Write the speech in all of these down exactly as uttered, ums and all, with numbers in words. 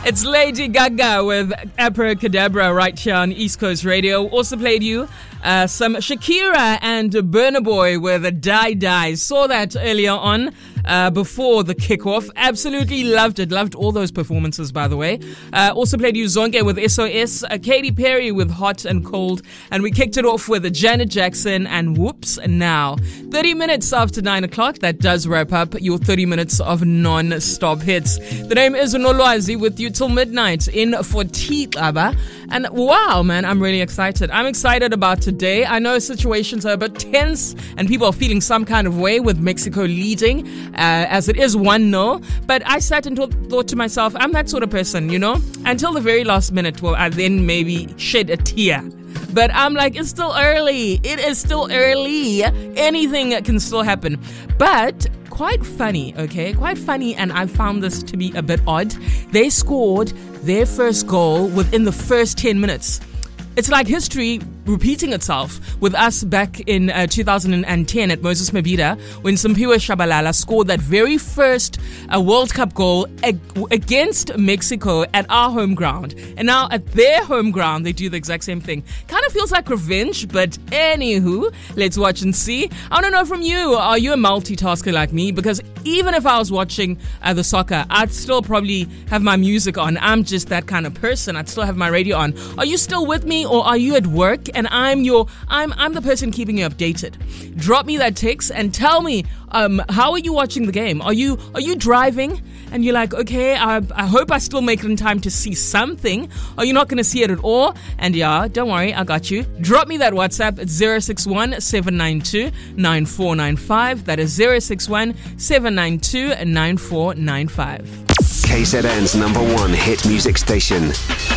It's Lady Gaga with Abracadabra right here on East Coast Radio. Also played you uh, some Shakira and Burna Boy with a Die Die. Saw that earlier on uh, before the kickoff. Absolutely loved it. Loved all those performances, by the way. Uh, also played you Zonke with S O S, uh, Katy Perry with Hot and Cold, and we kicked it off with Janet Jackson and Whoops Now. thirty minutes after nine o'clock, that does wrap up your thirty minutes of non-stop hits. The name is Nolwazi with you till midnight in for Tlaba. And wow, man, I'm really excited. I'm excited about today. I know situations are a bit tense and people are feeling some kind of way with Mexico leading, uh, as it is one nil. But I sat and thought, thought to myself, I'm that sort of person, you know, until the very last minute, well, I then maybe shed a tear. But I'm like, it's still early. It is still early. Anything can still happen. But quite funny, okay? Quite funny, and I found this to be a bit odd. They scored their first goal within the first ten minutes. It's like history repeating itself with us back in uh, two thousand ten at Moses Mabhida when Simpiwe Shabalala scored that very first uh, World Cup goal ag- against Mexico at our home ground. And now at their home ground, they do the exact same thing. Kind of feels like revenge, but anywho, let's watch and see. I want to know from you, are you a multitasker like me? Because even if I was watching uh, the soccer, I'd still probably have my music on. I'm just that kind of person. I'd still have my radio on. Are you still with me, or are you at work and I'm your I'm I'm the person keeping you updated? Drop me that text and tell me, um, how are you watching the game? Are you are you driving and you're like, okay, I, I hope I still make it in time to see something? Are you not going to see it at all? And yeah, don't worry, I got you. Drop me that WhatsApp at zero six one, seven nine two, nine four nine five. That is zero six one, seven nine two, nine four nine five. K Z N's number one hit music station.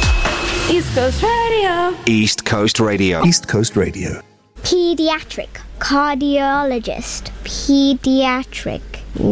East Coast Radio. East Coast Radio. East Coast Radio. Pediatric cardiologist. Pediatric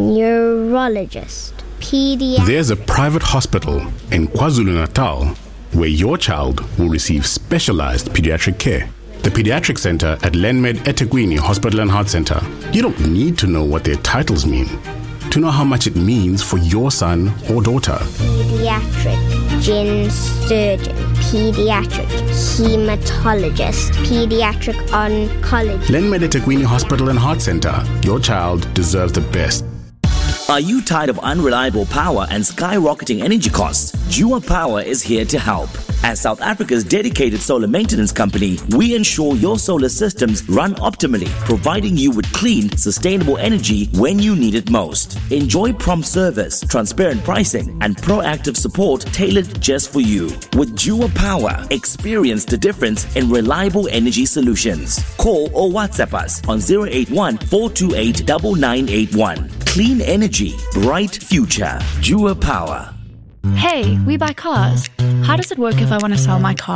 neurologist. Pediatric. There's a private hospital in KwaZulu-Natal where your child will receive specialized pediatric care. The Pediatric Center at Lenmed eThekwini Hospital and Heart Center. You don't need to know what their titles mean to know how much it means for your son or daughter. Pediatric gyn surgeon, pediatric hematologist, pediatric oncologist. Lenmed eThekwini Hospital and Heart Center. Your child deserves the best. Are you tired of unreliable power and skyrocketing energy costs? Jua Power is here to help. As South Africa's dedicated solar maintenance company, we ensure your solar systems run optimally, providing you with clean, sustainable energy when you need it most. Enjoy prompt service, transparent pricing, and proactive support tailored just for you. With Jua Power, experience the difference in reliable energy solutions. Call or WhatsApp us on zero eight one, four two eight, nine nine eight one. Clean energy, bright future. Jua Power. Hey, we buy cars. How does it work if I want to sell my car?